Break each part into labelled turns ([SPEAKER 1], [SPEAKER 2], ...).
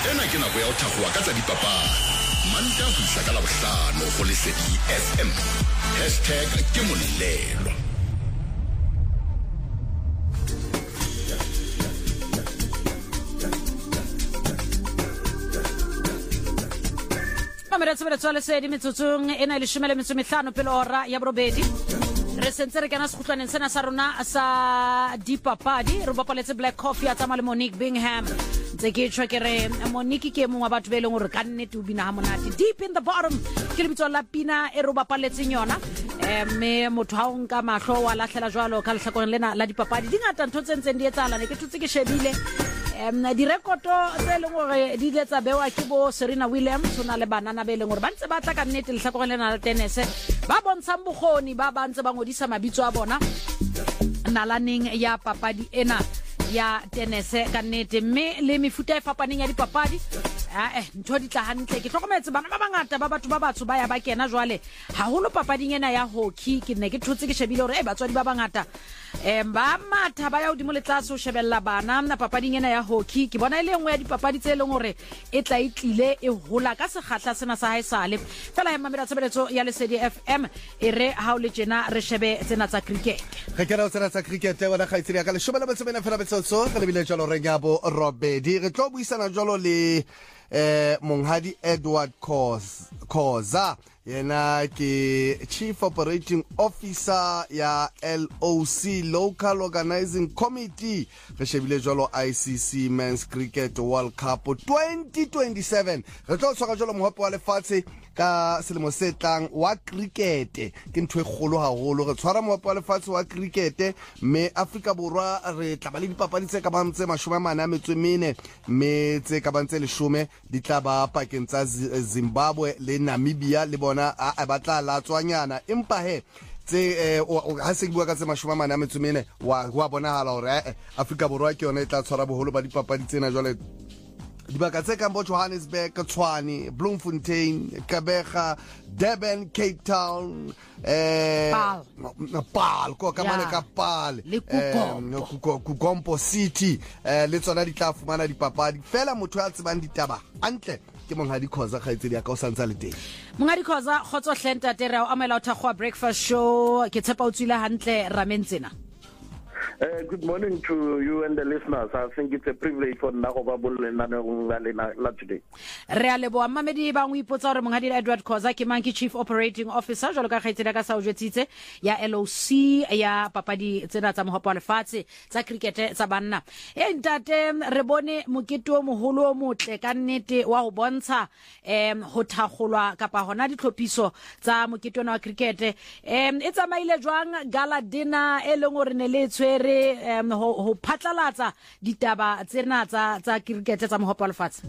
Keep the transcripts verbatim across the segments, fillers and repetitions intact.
[SPEAKER 1] ena ke nako ya ho thakgola ka tsa dipapadi manta ho isa ka Labohlano go Lesedi F M hashtag ke molelo.
[SPEAKER 2] Mamela tsebetso le Lesedi metsotsong ena le shemele metso mehlano pele ora ya borobedi. Re sentse re kana sekhutlwaneng sena sa rona sa dipapadi re bapaletse Black Coffee ya tsama le Monique Bingham tse ke tshwa ke re Monique ke mongwe wa batho be leng gore ka nnete o bina ha monate deep in the bottom ke le bitso la pina e re bapaletseng yona me motho ha o nka mahlo wa lahlela jwalo ka lehlakoreng lena la dipapadi dingata ntho tse ntseng di etsala ne ke thutse ke shebile em direkoto tse leng gore di letsa bewa ke bo Serena Williams sona le banana be leng gore ba ntse ba tla ka nnete lehlakoreng lena la tennis ba bontshang bokgoni ba ba ntse ba ngodisa mabitso a bona nalaneng ya papadi ena ya tennis ka nnete mme le mefuta e fapaneng ya dipapadi eh ntho di tla hantle ke hlokometse bana ba bangata ba batho ba batho ba ya ba kena jwale haholo papading ena ya hockey ke ne ke thotse ke shebile hore e batswadi ba bangata eh ba matha ba ya hodimo le tlase o shebella bana na papading ena ya hockey ke bona ile engwe ya dipapadi tse leng hore e tla itlile e hola ka sekgahla sena sa haesale fela hema mera tsebeletso ya Lesedi F M e re ha o le tjena re shebe tsena tsa cricket
[SPEAKER 3] ge kena o tsena tsa cricket wena khaitsiri ya ka le shobela batsebena fela betso re lebile jalo re nyabo Robedi re tlo buisana jalo le eh monghadi Edward Khoza yena ke Chief Operating Officer ya L O C Local Organizing Committee re shebile jalo I C C Men's Cricket World Cup twenty twenty-seven re tlo tshwara jalo mohope wa lefatshe ka selemo se tlang wa cricket ke ntwe kgolo haholo re tshwara mohope wa lefatshe wa cricket me Afrika Borwa re tla ba le dipapadi tse ka bantse mashome a mane a metso mene me tse ka bantse leshome di tla ba pakeng tsa Zimbabwe le Namibia le bona a batla la tswanyana empa he tse ha se bua ka tse mashome a mane a metso mene wa wa bona hala hore Afrika Borwa ke yona e tla tshwara boholo ba dipapadi tsena jwale dibaka tse kang bo Johannesburg, Tshwane, Bloemfontein, Kabega, Durban, Cape Town, eh
[SPEAKER 2] Paarl,
[SPEAKER 3] Paarl ko ka mane ka Paarl,
[SPEAKER 2] le
[SPEAKER 3] Kugompo City, eh le tsona di tla fumana dipapadi fela motho a tsebang ditaba antle ke monghadi Khoza khaitsedi ya ka o santsa le teng
[SPEAKER 2] monghadi Khoza khotso hlenta tere o amela o thakgwa breakfast show ke tshepa o tswile hantle ramentsena.
[SPEAKER 4] Uh, good morning to you and the listeners. I think it's a privilege for Nakobabul and today.
[SPEAKER 2] Realebo Mamedi ba ngwipotsa hore monghadi Edward Khoza ke mang ke Chief Operating Officer jalo ka khaitsela ka sa o jetsitse ya L O C ya papadi tsena tsa mohopo wa lefatshe tsa cricket tsa banna. E ntate re bone mokete o moholo o motle ka nnete wa ho bontsha em ho thakgolwa kapa hona ditlhophiso tsa mokete wa cricket em e tsamaile jwang gala dinner e leng hore ne le tswere um, ho, ho phatlalatsa ditaba tsena tsa tsa cricket tsa mohopo wa lefatshe.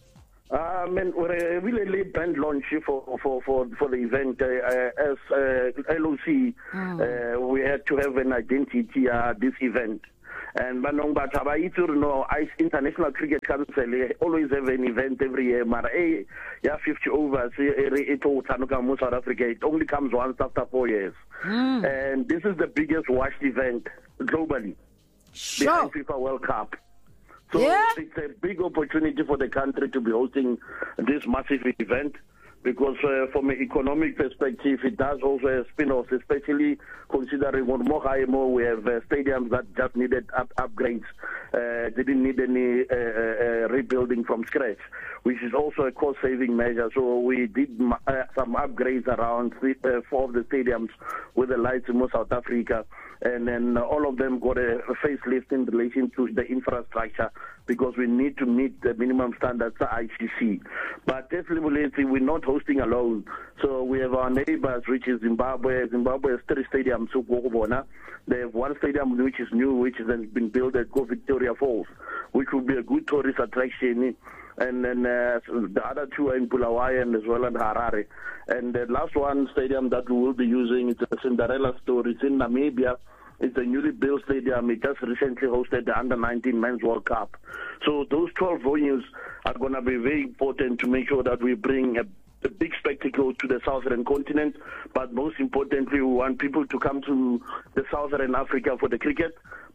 [SPEAKER 4] I mean, we're a really brand launch for for for for the event. Uh, as uh, L O C, mm. uh, we had to have an identity uh, this event. And Banong Bataba no International Cricket Council always have an event every year. Mara eh yeah fifty overs it Tanuka South Africa. It only comes once after four years. Mm. And this is the biggest watched event globally.
[SPEAKER 2] Sure.
[SPEAKER 4] Behind FIFA World Cup. So
[SPEAKER 2] yeah.
[SPEAKER 4] It's a big opportunity for the country to be hosting this massive event. Because uh, from an economic perspective, it does also have spin-offs, especially considering on Mohaimo, we have uh, stadiums that just needed up upgrades. Uh, they didn't need any uh, uh, rebuilding from scratch, which is also a cost-saving measure. So we did uh, some upgrades around three, uh, four of the stadiums with the lights in South Africa. And then uh, all of them got a facelift in relation to the infrastructure because we need to meet the minimum standards of I C C. But definitely we're not hosting alone. So we have our neighbors, which is Zimbabwe. Zimbabwe has three stadiums. They have one stadium which is new, which has been built at Go Victoria Falls, which will be a good tourist attraction. And then uh, the other two are in Bulawayo and as well as Harare. And the last one stadium that we will be using is the Cinderella Story. It's in Namibia. It's a newly built stadium. It just recently hosted the under nineteen Men's World Cup. So those twelve venues are going to be very important to make sure that we bring a a big spectacle to the southern continent, but most importantly, we want people to come to the southern Africa for the cricket,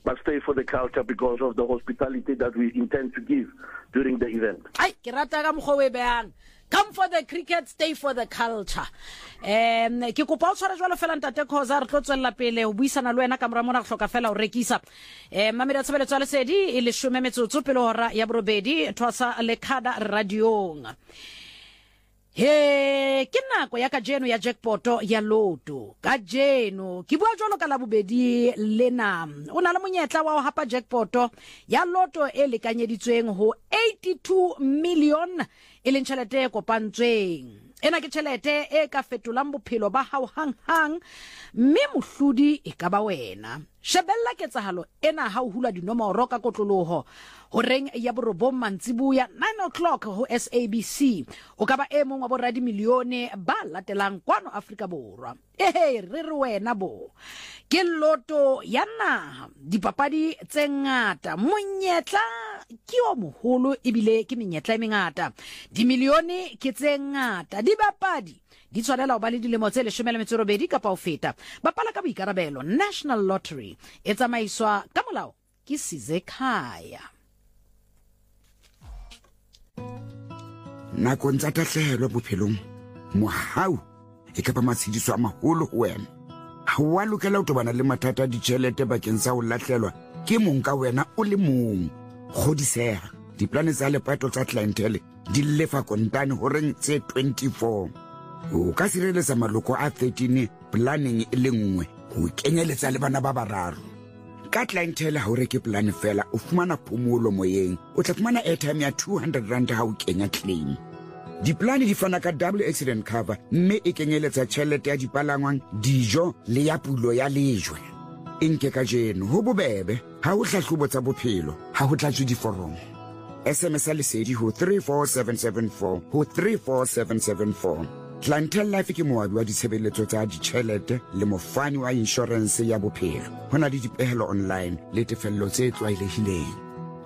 [SPEAKER 4] but stay for the culture because of the hospitality that we intend to give during the event.
[SPEAKER 2] Ai, ke rata ka mokgwa we behang. Come for the cricket, stay for the culture. Um, ke kopa o tshware jwalo fela ntate Khoza re tlo tswella pele o buisana le wena ka mora mona go hloka fela o rekisa. Eh mamedi a tshebeletso ya lesedi e le shome metsotso pele hora ya borobedi twasa le khada radiong. He ke nako ya kajeno ya jackpot ya loto kajeno ke bua jwalo ka la bobedi lena o na le monyetla wa ho hapa jackpot ya loto e lekanyeditsweng ho eighty-two million e leng tšhelete e kopantsweng ena ke tšhelete e ka fetolang bophelo ba hao hang hang mme mohlodi e ka ba wena shebella ketsahalo ena ha o hula dinomoro ka kotloloho ho reng ya borobong mantsibuya nine o'clock ho S A B C o ka ba e mong wa bo radi milione ba latelang kwano Afrika Borwa ehe re re wena bo ke loto ya naha dipapadi tse ngata monyetla ke o moholo ebile ke menyetla e mengata dimilione ke tse ngata dibapadi di tshwanela ho ba le dilemo tse leshome le metso e robedi kapa ho feta bapala ka boikarabelo National Lottery e tsamaiswa ka molao ke Sizekhaya.
[SPEAKER 5] Nakong tsa tahlehelo bophelong mohau e ka ba matshidiso a maholo ho wena ha wa lokela ho tobana le mathata a ditjhelete bakeng sa ho lahlelwa ke mong ka wena o le mong kgodiseha diplane tsa lepato tsa clientele di lefa kontane ho reng tse twenty-four o ka sireletsa maloko a thirteen planning e le nngwe ho kenyeletsa le bana ba bararo ka clientele ha o reke plan fela o fumana phomolo moyeng o tla fumana airtime ya two hundred rand ha o kenya claim diplane di fana ka double accident cover mme e kenyeletsa tjhelete ya dipalangwang dijo le ya pulo ya lejwe enke ka jeno ho bobebe ha o hlahlobo tsa bophelo ha ho tlatswe diforomo S M S lesedi ho three four seven seven four ho three four seven seven four Clientele Life ke moabi wa ditshebeletso tsa ditjhelete le mofani wa insurance ya bophelo hona le dipehelo online le tefello tse tlwaelehileng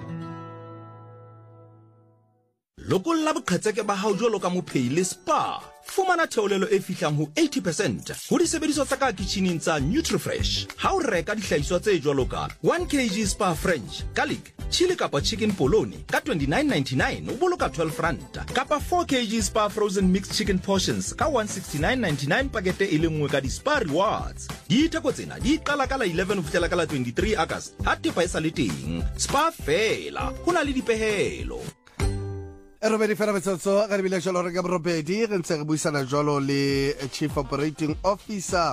[SPEAKER 6] lokolla boqhetseke ba hao jwalo ka mophei le spa fumana theolelo e fihlang ho eighty percent ho disebediswa tsa ka kitcheneng tsa Nutrifresh ha o reka dihlahiswa tse jwalo ka one kilogram spa French garlic chili kapa chicken polony ka twenty-nine ninety-nine o boloka twelve rand kapa four kilogram spa frozen mixed chicken portions ka one sixty-nine ninety-nine pakete e le nngwe ka di spa rewards ditheko tsena di qala ka la eleven ho fihlela ka la twenty-three August ha tepa e sa le teng spa fela hona le dipehelo
[SPEAKER 3] Robedi fela metsotso ga re bile jalo re ka Robedi re ntse re buisana jalo le Chief Operating Officer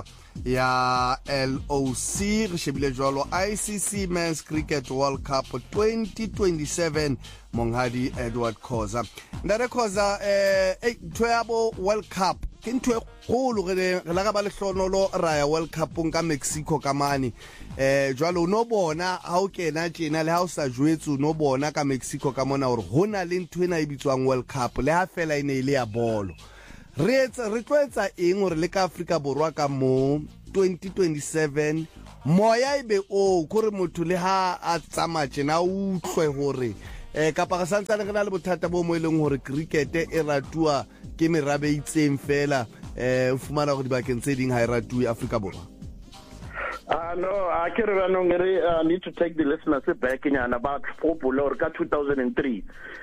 [SPEAKER 3] ya L O C re shebile jalo I C C Men's Cricket World Cup twenty twenty-seven Monghadi Edward Khoza ndare Khoza eh ntwabo World Cup ke ntwe kholo re la ka ba le hlonolo raya World Cup ka Mexico ka mane eh jwalo no bona ha o kena tjena le ha o sa jwetsu no bona ka Mexico ka mona hore hona le ntwena e bitswang World Cup le ha fela ine ile ya bolo re etsa re tlwetsa eng hore le ka Afrika Borwa ka mo twenty twenty-seven moya ibe o gore motho le ha a tsama tjena o tlwe hore eh kapa ga santsa le rena le bothata bo mo eleng hore cricket e ratua ke merabe itseng fela eh o fumana go dibakeng tse ding ha e ratui Afrika Borwa.
[SPEAKER 4] Uh, no, I can't remember. I need to take the listeners back in and about football or two thousand three.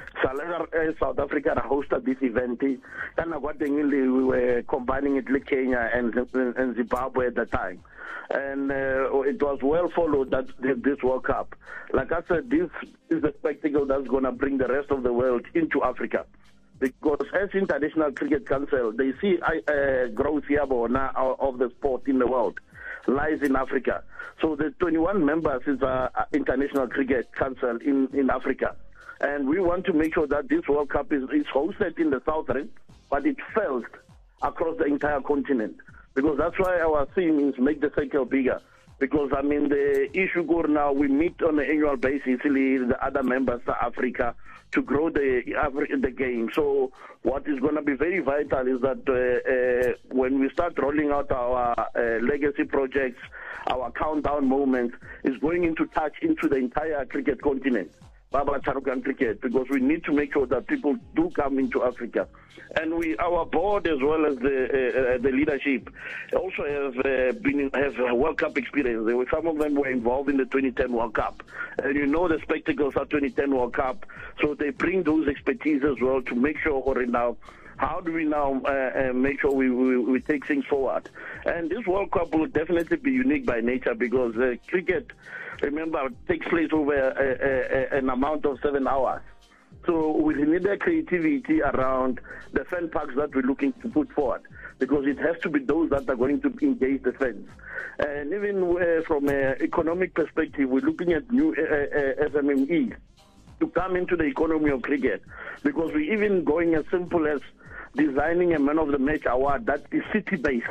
[SPEAKER 4] South Africa hosted this event. And we were combining it with Kenya and, and Zimbabwe at the time. And uh, it was well followed that this World Cup. Like I said, this is the spectacle that's going to bring the rest of the world into Africa. Because as International Cricket Council, they see uh, growth here now of the sport in the world lies in Africa. So the twenty-one members is uh, International Cricket Council in, in Africa. And we want to make sure that this World Cup is, is hosted in the southern, but it felt across the entire continent. Because that's why our theme is make the circle bigger. Because, I mean, the issue go now, we meet on an annual basis, the other members of Africa, to grow the the game. So what is going to be very vital is that uh, uh, when we start rolling out our uh, legacy projects, our countdown moments, is going into touch into the entire cricket continent. Baba Charukan cricket, because we need to make sure that people do come into Africa. And we, our board as well as the uh, the leadership also have uh, been have a World Cup experience. There were, some of them were involved in the twenty ten World Cup, and you know the spectacles of twenty ten World Cup. So they bring those expertise as well to make sure, or now, how do we now uh, uh, make sure we, we we take things forward? And this World Cup will definitely be unique by nature, because uh, cricket, remember, takes place over a, a, a, an amount of seven hours. So we need a creativity around the fan parks that we're looking to put forward, because it has to be those that are going to engage the fans. And even uh, from an economic perspective, we're looking at new uh, uh, S M M Es to come into the economy of cricket, because we're even going as simple as designing a Man of the Match award that is city-based,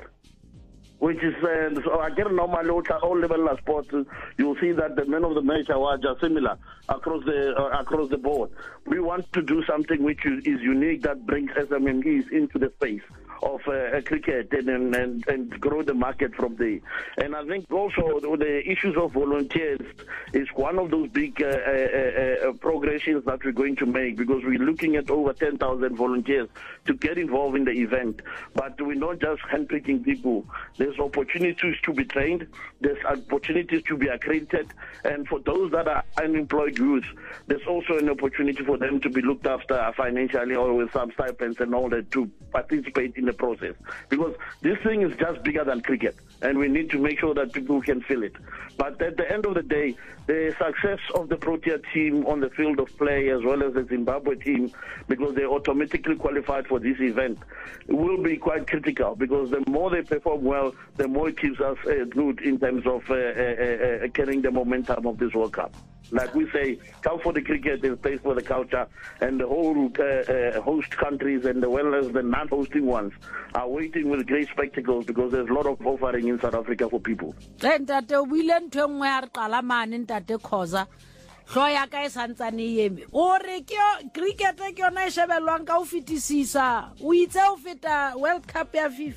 [SPEAKER 4] which is, uh, so again, normally all level of sports, you'll see that the Men of the Match awards are similar across the uh, across the board. We want to do something which is, is unique, that brings S M M Es into the space of uh, cricket and, and and grow the market from there. And I think also the issues of volunteers is one of those big uh, uh, uh, progressions that we're going to make, because we're looking at over ten thousand volunteers to get involved in the event. But we're not just handpicking people. There's opportunities to be trained, there's opportunities to be accredited, and for those that are unemployed youth, there's also an opportunity for them to be looked after financially or with some stipends and all that to participate in the process, because this thing is just bigger than cricket, and we need to make sure that people can feel it. But at the end of the day, the success of the Protea team on the field of play, as well as the Zimbabwe team, because they automatically qualified for this event, will be quite critical, because the more they perform well, the more it keeps us uh, good in terms of uh, uh, uh, carrying the momentum of this World Cup. Like we say, come for the cricket and stay for the culture, and the whole uh, uh, host countries and as well as the non-hosting ones are waiting with great spectacles, because there's a lot of offering in South Africa for people.
[SPEAKER 2] Ntate we learn to ngwe a re qala mane Ntate Khoza hlo ya ka e santsane yeme o re ke cricket ke yona e shebelwang ka o fetisisa o itse o feta World Cup ya FIFA.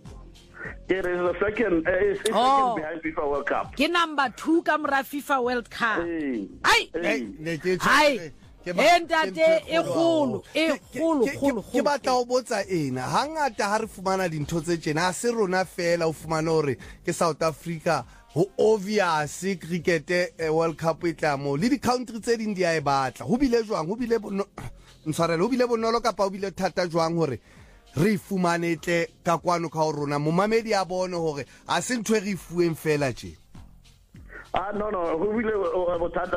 [SPEAKER 4] There is a second, uh, it's, it's
[SPEAKER 2] Oh.
[SPEAKER 4] second behind FIFA World Cup.
[SPEAKER 2] Ke number two ka mora FIFA World Cup.
[SPEAKER 4] Hey,
[SPEAKER 2] Ai
[SPEAKER 4] hey.
[SPEAKER 3] ne ke
[SPEAKER 2] Hai.
[SPEAKER 3] ke ba-
[SPEAKER 2] E ntate e kgolo, e
[SPEAKER 3] Ke- ke-
[SPEAKER 2] kgolo,
[SPEAKER 3] ke-
[SPEAKER 2] kgolo,
[SPEAKER 3] ke
[SPEAKER 2] kgolo.
[SPEAKER 3] batla ho botsa ena hangata ha re fumana dintho tse tjena ha se rona fela o fumana hore ke South Africa ho obvious cricket eh, World Cup e tla mo le di country tse ding di a e batla ho bile jwang ho bile bono- ntshwarele ho bile bonolo kapa ho bile thata jwang hore re fumanetle ka kwano ka ho rona momamedi a bone hore a se ntwe re fueng fela tje.
[SPEAKER 4] Ah, no, no. We will,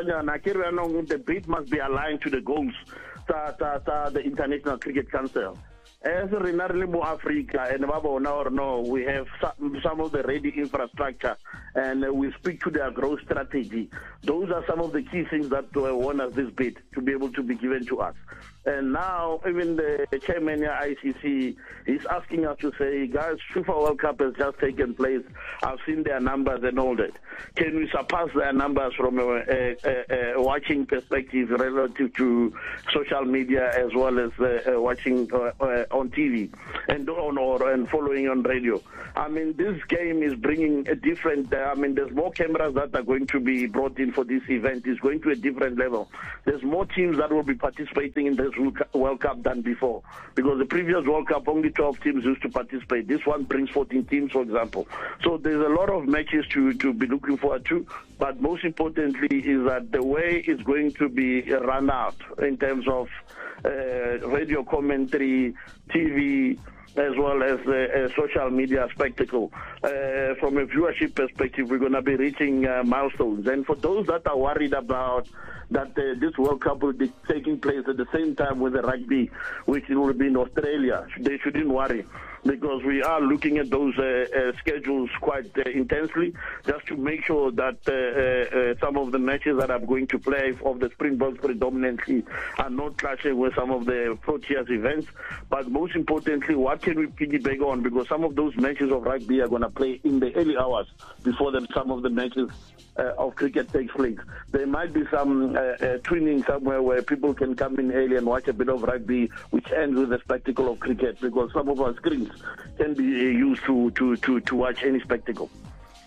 [SPEAKER 4] the bid must be aligned to the goals that the International Cricket Council. As a Renarlimo Africa and Babona or no, we have some, some of the ready infrastructure, and uh, we speak to their growth strategy. Those are some of the key things that uh, won us this bid to be able to be given to us. And now, even the chairman of I C C is asking us to say, guys, FIFA World Cup has just taken place. I've seen their numbers and all that. Can we surpass their numbers from a, a, a, a watching perspective relative to social media, as well as uh, uh, watching uh, uh, on T V and on or and following on radio? I mean, this game is bringing a different. Uh, I mean, there's more cameras that are going to be brought in for this event. It's going to a different level. There's more teams that will be participating in this World Cup than before, because the previous World Cup only twelve teams used to participate. This one brings fourteen teams, for example. So there's a lot of matches to to be looking forward to. But most importantly is that the way it's going to be run out in terms of uh, radio commentary, T V, as well as a, a social media spectacle. Uh, from a viewership perspective, we're going to be reaching uh, milestones. And for those that are worried about that uh, this World Cup will be taking place at the same time with the rugby, which will be in Australia, they shouldn't worry, because we are looking at those uh, uh, schedules quite uh, intensely, just to make sure that uh, uh, some of the matches that I'm going to play of the Springboks predominantly are not clashing with some of the Proteas events. But most importantly, what can we piggyback on? Because some of those matches of rugby are going to play in the early hours before them, some of the matches uh, of cricket takes place. There might be some uh, uh, twinning somewhere where people can come in early and watch a bit of rugby, which ends with the spectacle of cricket, because some of our screens can be uh, used to, to, to, to watch any spectacle.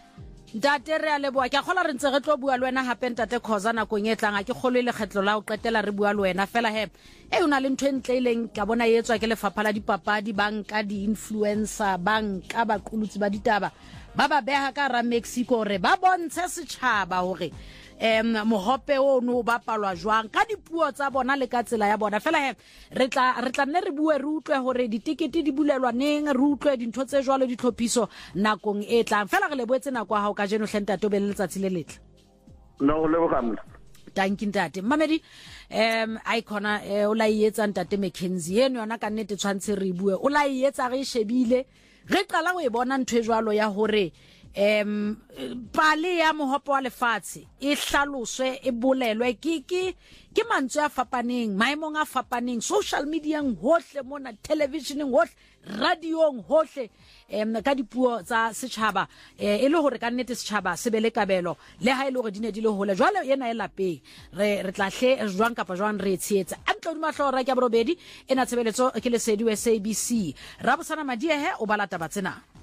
[SPEAKER 2] Ntate re a leboa ke gola re ntse re tlo bua le wena hape Ntate Khoza nakong e tlang ke kgolo le kgetlo la o qetela re bua le wena fela he e una le ntwe ntleleng ka bona yetswa ke lefapha la dipapadi banka di influencer banka ba qulutsi ba ditaba ba ba beha ka ra Mexico re ba bontshe setšhaba hore em mohope o no ba palwa jwang ka dipuo tsa bona le ka tsela ya bona fela he re tla re tla nne re bue re utlwe hore ditikete di bulelwa neng re utlwe dintho tse jwalo di tlhophiso nakong e tlang fela re leboetse nako ha o ka jeno hlenta to be le letsatsi le letle
[SPEAKER 4] no le bogamla
[SPEAKER 2] thank you Ntate Mamedi em icona o la ietsa Ntate McKenzie eno yona ka nnete tshwantse re bue o la ietsa re shebile re qala go e bona ntwe jwalo ya hore em pale ya mohopo wa lefatshe e hlaloswe e bolelwe ke ke ke mantswe a fapaneng maemong a fapaneng social media hohle mona televisioneng hohle radiong hohle em ka dipuo tsa setšhaba e le hore ka nnete setšhaba se bele kabelo le ha ile hore dine di le hole jwale yena e lapeng re re tlahle jwang kapa jwang re tsietsa antlo di mahlora ke a borobedi ena tshebeletso ke le sedi wa S A B C ra bosana madiehe o balata batsena